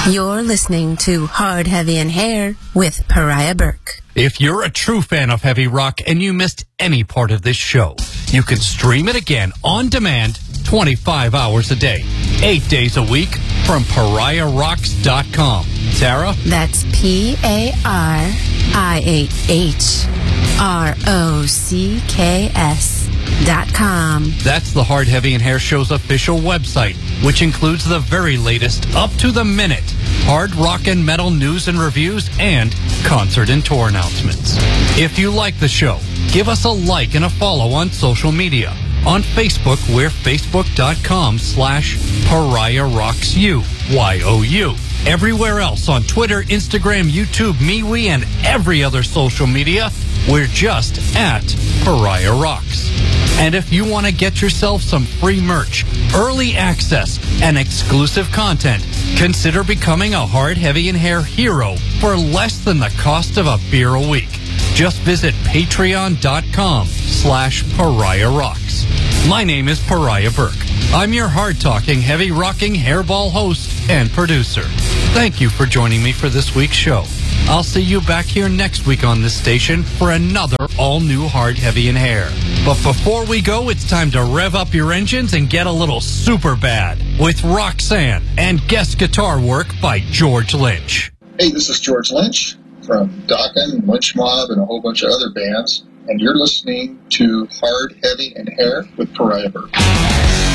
You're listening to Hard, Heavy, and Hair with Pariah Burke. If you're a true fan of heavy rock and you missed any part of this show, you can stream it again on demand 25 hours a day, 8 days a week from PariahRocks.com. Sarah? That's PariahRocks.com. That's the Hard, Heavy, and Hair Show's official website, which includes the very latest, up-to-the-minute hard rock and metal news and reviews and concert and tour announcements. If you like the show, give us a like and a follow on social media. On Facebook, we're facebook.com/PariahRocksU, YOU. Everywhere else on Twitter, Instagram, YouTube, MeWe, and every other social media, we're just at Pariah Rocks. And if you want to get yourself some free merch, early access, and exclusive content, consider becoming a Hard, Heavy, and Hair hero for less than the cost of a beer a week. Just visit patreon.com/Pariah Rocks. My name is Pariah Burke. I'm your hard-talking, heavy-rocking hairball host and producer. Thank you for joining me for this week's show. I'll see you back here next week on this station for another all-new Hard, Heavy, and Hair. But before we go, it's time to rev up your engines and get a little super bad with Roxanne and guest guitar work by George Lynch. Hey, this is George Lynch from Dokken, Lynch Mob, and a whole bunch of other bands, and you're listening to Hard, Heavy, and Hair with Pariah Burke.